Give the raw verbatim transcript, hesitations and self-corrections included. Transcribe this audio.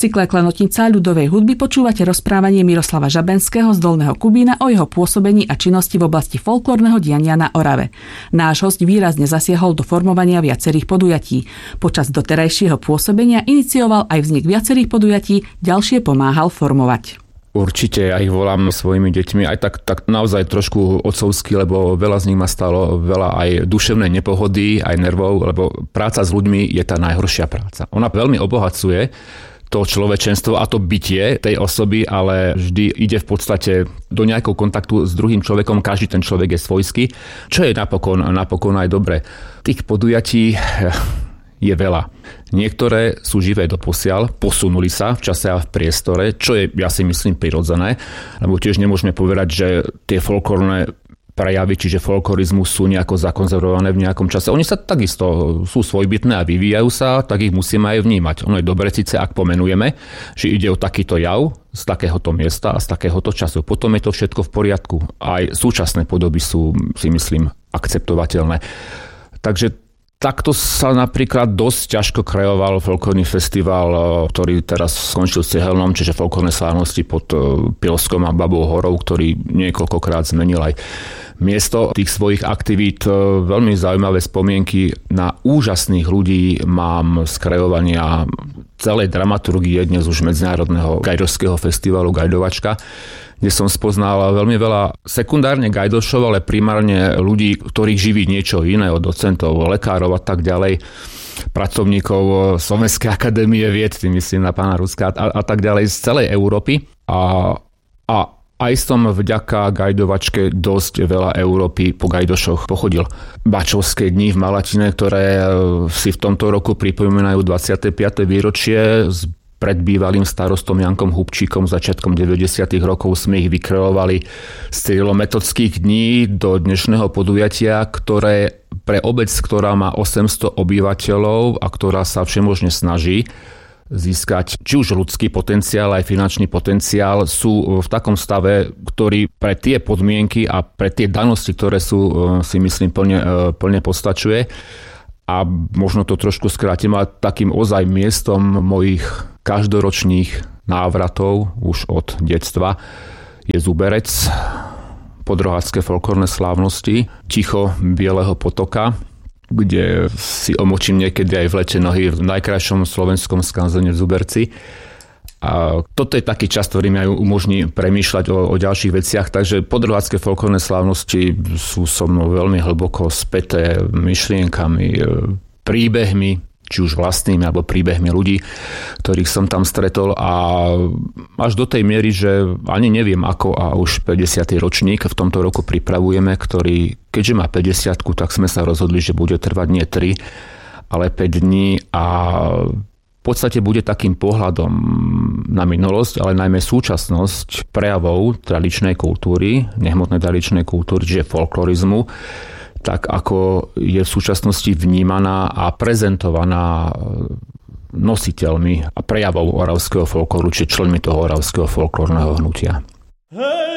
cykle Klenotnica ľudovej hudby počúvate rozprávanie Miroslava Žabenského z Dolného Kubína o jeho pôsobení a činnosti v oblasti folklórneho diania na Orave. Náš hosť výrazne zasiahol do formovania viacerých podujatí. Počas doterajšieho pôsobenia inicioval aj vznik viacerých podujatí, ďalšie pomáhal formovať. Určite, ja ich volám svojimi deťmi, aj tak, tak naozaj trošku otcovsky, lebo veľa z nich ma stalo veľa aj duševnej nepohody, aj nervov, lebo práca s ľuďmi je tá najhoršia práca. Ona veľmi obohacuje to človečenstvo a to bytie tej osoby, ale vždy ide v podstate do nejakého kontaktu s druhým človekom, každý ten človek je svojský, čo je napokon, napokon aj dobre. Tých podujatí je veľa. Niektoré sú živé doposiaľ, posunuli sa v čase a v priestore, čo je, ja si myslím, prirodzené, lebo tiež nemôžeme povedať, že tie folklórne prejavy, čiže folklorizmus sú nejako zakonzervované v nejakom čase. Oni sa takisto sú svojbytné a vyvíjajú sa, tak ich musíme aj vnímať. Ono je dobre síce, ak pomenujeme, že ide o takýto jav z takéhoto miesta a z takéhoto času. Potom je to všetko v poriadku. Aj súčasné podoby sú, si myslím, akceptovateľné. Takže takto sa napríklad dosť ťažko kreoval folklórny festival, ktorý teraz skončil s Cehelnom, čiže folklórne slávnosti pod Pilskom a Babou horou, ktorý niekoľkokrát zmenil aj miesto tých svojich aktivít. Veľmi zaujímavé spomienky na úžasných ľudí mám z kreovania celej dramaturgie dnes už medzinárodného gajdošského festivalu Gajdovačka, kde som spoznal veľmi veľa sekundárne gajdošov, ale primárne ľudí, ktorých živí niečo iné, od docentov, lekárov a tak ďalej, pracovníkov Slovenskej akadémie vied, tým myslím na pána Ruska a, a tak ďalej z celej Európy. A, a aj som vďaka Gajdovačke dosť veľa Európy po gajdošoch pochodil. Bačovské dni v Malatine, ktoré si v tomto roku pripomínajú dvadsiate piate výročie, z pred bývalým starostom Jankom Hubčíkom začiatkom deväťdesiatych rokov sme ich vykreovali z cyrilometodských dní do dnešného podujatia, ktoré pre obec, ktorá má osemsto obyvateľov a ktorá sa všemožne snaží získať či už ľudský potenciál, aj finančný potenciál, sú v takom stave, ktorý pre tie podmienky a pre tie danosti, ktoré sú, si myslím, plne, plne postačuje. A možno to trošku skrátim, ale takým ozaj miestom mojich každoročných návratov už od detstva je Zuberec, podrohácké folklórne slávnosti, ticho Bieleho potoka, kde si omočím niekedy aj v lete nohy v najkrajšom slovenskom skanzene v Zuberci. A toto je taký čas, ktorý mi aj umožní premýšľať o, o ďalších veciach, takže podrohácké folklórne slávnosti sú so mnou veľmi hlboko späté myšlienkami, príbehmi, či už vlastnými, alebo príbehmi ľudí, ktorých som tam stretol, a až do tej miery, že ani neviem ako, a už päťdesiaty ročník v tomto roku pripravujeme, ktorý, keďže má päťdesiatku, tak sme sa rozhodli, že bude trvať nie tri, ale päť dní, a v podstate bude takým pohľadom na minulosť, ale najmä súčasnosť prejavov tradičnej kultúry, nehmotnej tradičnej kultúry, čiže folklorizmu, tak ako je v súčasnosti vnímaná a prezentovaná nositeľmi a prejavov oravského folklóru, či členmi toho oravského folklórneho hnutia.